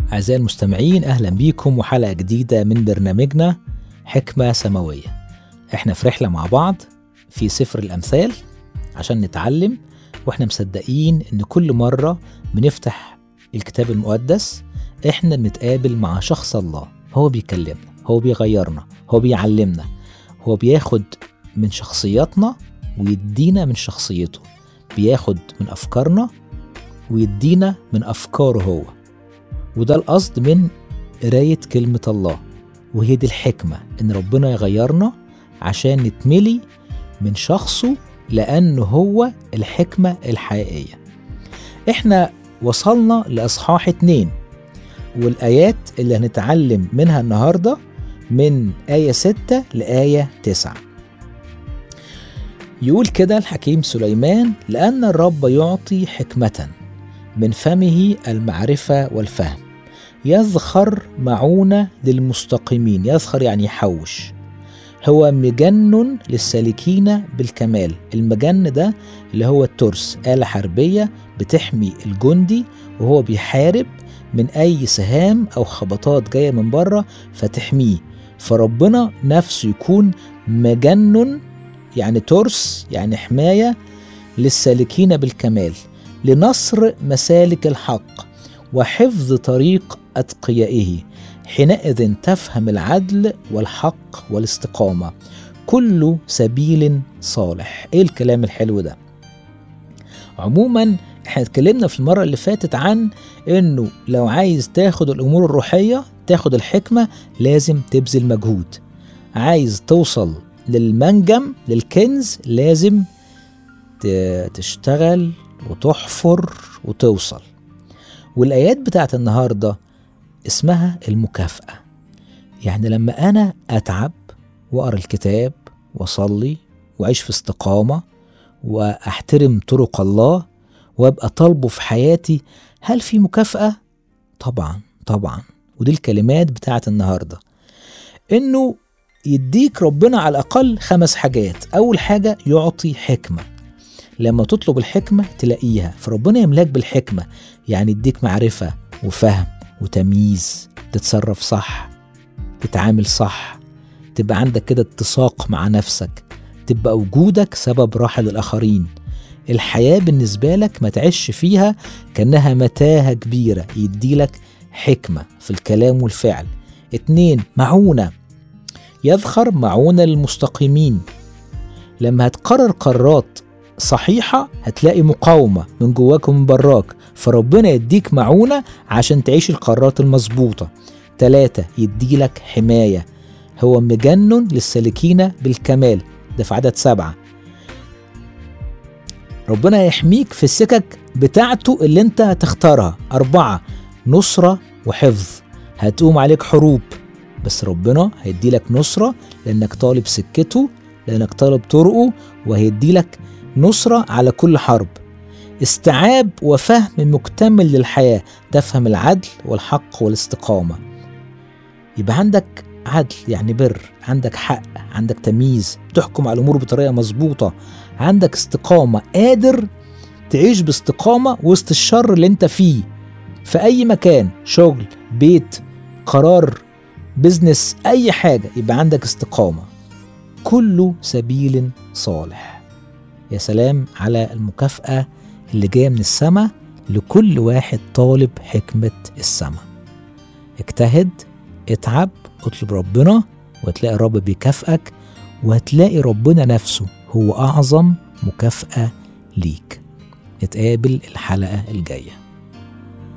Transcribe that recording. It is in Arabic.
أعزائي المستمعين، أهلا بيكم وحلقة جديدة من برنامجنا حكمة سماوية. احنا في رحلة مع بعض في سفر الأمثال عشان نتعلم، واحنا مصدقين ان كل مرة بنفتح الكتاب المقدس احنا بنتقابل مع شخص الله. هو بيكلمنا، هو بيغيرنا، هو بيعلمنا، هو بياخد من شخصياتنا ويدينا من شخصيته، بياخد من أفكارنا ويدينا من أفكاره هو. وده القصد من قراية كلمة الله، وهي دي الحكمة، إن ربنا يغيرنا عشان نتملي من شخصه، لأنه هو الحكمة الحقيقية. إحنا وصلنا لأصحاح 2، والآيات اللي هنتعلم منها النهاردة من آية 6 لآية 9. يقول كده الحكيم سليمان: لأن الرب يعطي حكمة، من فمه المعرفة والفهم، يذخر معونة للمستقيمين. يذخر يعني يحوش. هو مجن للسالكين بالكمال. المجن ده اللي هو الترس، آلة حربية بتحمي الجندي وهو بيحارب من أي سهام أو خبطات جاية من بره فتحميه. فربنا نفسه يكون مجن، يعني ترس، يعني حماية للسالكين بالكمال، لنصر مسالك الحق وحفظ طريق أتقيائه. حينئذ تفهم العدل والحق والاستقامة، كل سبيل صالح. ايه الكلام الحلو ده؟ عموما احنا اتكلمنا في المرة اللي فاتت عن انه لو عايز تاخد الامور الروحية، تاخد الحكمة، لازم تبذل مجهود. عايز توصل للمنجم، للكنز، لازم تشتغل وتحفر وتوصل. والآيات بتاعت النهاردة اسمها المكافأة. يعني لما أنا أتعب وأقرأ الكتاب وأصلي وأعيش في استقامة وأحترم طرق الله وأبقى طالبه في حياتي، هل في مكافأة؟ طبعا طبعا. ودي الكلمات بتاعت النهاردة، إنه يديك ربنا على الأقل 5 حاجات. أول حاجة يعطي حكمة. لما تطلب الحكمة تلاقيها، فربنا يملاك بالحكمة، يعني يديك معرفة وفهم وتمييز، تتصرف صح، تتعامل صح، تبقى عندك كده اتساق مع نفسك، تبقى وجودك سبب راحة للآخرين. الحياة بالنسبة لك ما تعيش فيها كأنها متاهة كبيرة. يديلك حكمة في الكلام والفعل. 2 معونة. يذخر معونة للمستقيمين. لما هتقرر قرارات صحيحة هتلاقي مقاومة من جواك ومن براك، فربنا يديك معونة عشان تعيش القرارات المظبوطة. 3 يديلك حماية. هو مجن للسالكين بالكمال، ده في عدد 7. ربنا يحميك في السكك بتاعته اللي انت هتختارها. 4 نصرة وحفظ. هتقوم عليك حروب، بس ربنا هيديلك نصرة لأنك طالب سكته، لأنك طالب طرقه، وهيديلك نصرة على كل حرب. استيعاب وفهم مكتمل للحياة، تفهم العدل والحق والاستقامة. يبقى عندك عدل يعني بر، عندك حق، عندك تمييز، تحكم على الأمور بطريقة مظبوطة، عندك استقامة، قادر تعيش باستقامة وسط الشر اللي انت فيه في أي مكان، شغل، بيت، قرار، بزنس، أي حاجة. يبقى عندك استقامة. كل سبيل صالح. يا سلام على المكافأة اللي جاية من السماء لكل واحد طالب حكمة السماء. اجتهد، اتعب، اطلب ربنا، وهتلاقي الرب بيكافئك، وهتلاقي ربنا نفسه هو أعظم مكافأة ليك. نتقابل الحلقة الجاية.